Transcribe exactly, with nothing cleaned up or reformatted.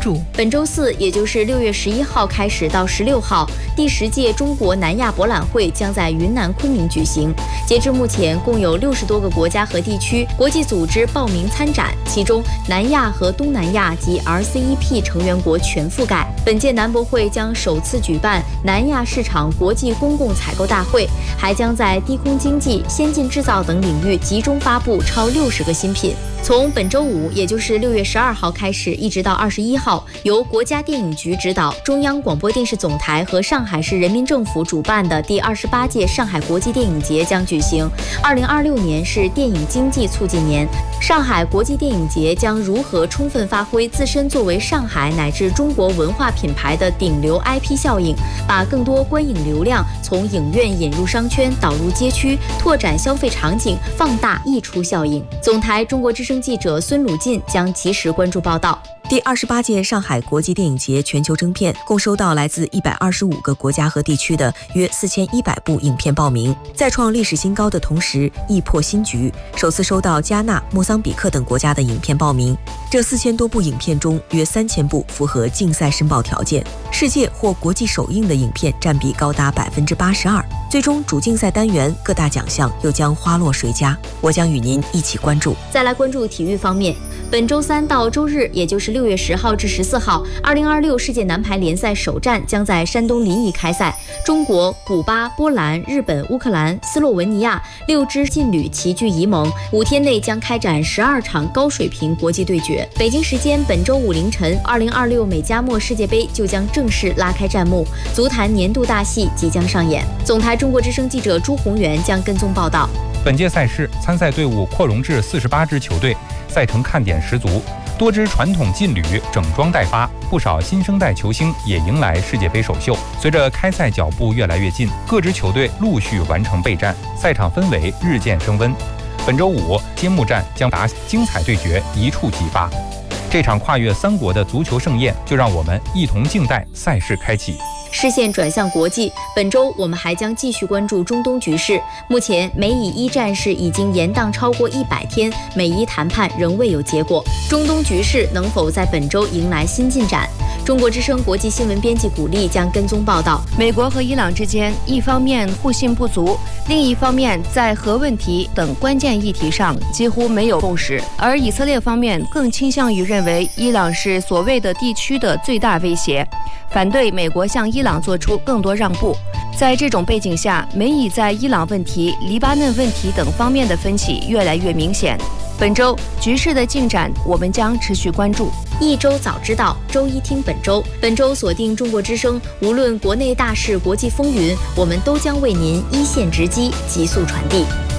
注。 本周四，也就是六月十一号开始到十六号，第十届中国南亚博览会将在云南昆明举行。截至目前，共有六十多个国家和地区、国际组织报名参展，其中南亚和东南亚及 R C E P 成员国全覆盖。本届南博会将首次举办南亚市场国际公共采购大会，还将在低空经济、先进制造等领域集中发布超六十个新品。从本周五，也就是六月十二号开始，一直到二十一号，由国家电影局指导、中央广播电视总台和上海市人民政府主办的第二十八届上海国际电影节将举行。二零二六年是电影经济促进年，上海国际电影节将如何充分发挥自身作为上海乃至中国文化品牌的顶流 I P 效应，把更多观影流量从影院引入商圈，导入街区，拓展消费场景，放大溢出效应。总台中国之声记者孙鲁进将及时关注报道。 第二十八届上海国际电影节全球征片共收到来自一百二十五个国家和地区的约四千一百部影片报名，在创历史新高的同时亦破新局，首次收到加纳、莫桑比克等国家的影片报名。这四千多部影片中，约三千部符合竞赛申报条件，世界或国际首映的影片占比高达百分之八十二。最终主竞赛单元各大奖项又将花落谁家？我将与您一起关注。 再来关注体育方面。本周三到周日，也就是六月十号至十四号，二零二六世界男排联赛首战将在山东临沂开赛。中国、古巴、波兰、日本、乌克兰、斯洛文尼亚六支劲旅齐聚沂盟，五天内将开展十二场高水平国际对决。北京时间本周五凌晨，二零二六美加墨世界杯就将正式拉开战幕，足坛年度大戏即将上演。总台中国之声记者朱宏元将跟踪报道。 本届赛事参赛队伍扩容至四十八支球队，赛程看点十足，多支传统劲旅整装待发，不少新生代球星也迎来世界杯首秀。随着开赛脚步越来越近，各支球队陆续完成备战，赛场氛围日渐升温。本周五揭幕战将打精彩对决一触即发，这场跨越三国的足球盛宴，就让我们一同静待赛事开启。 视线转向国际，本周我们还将继续关注中东局势。目前，美以伊战事已经延宕超过一百天，美伊谈判仍未有结果。中东局势能否在本周迎来新进展？中国之声国际新闻编辑古丽将跟踪报道。 美国和伊朗之间，一方面互信不足，另一方面在核问题等关键议题上几乎没有共识，而以色列方面更倾向于认为伊朗是所谓的地区的最大威胁，反对美国向伊朗做出更多让步。在这种背景下，美以在伊朗问题、黎巴嫩问题等方面的分歧越来越明显。本周局势的进展，我们将持续关注。 一周早知道，周一听本周。本周锁定中国之声，无论国内大事、国际风云，我们都将为您一线直击，急速传递。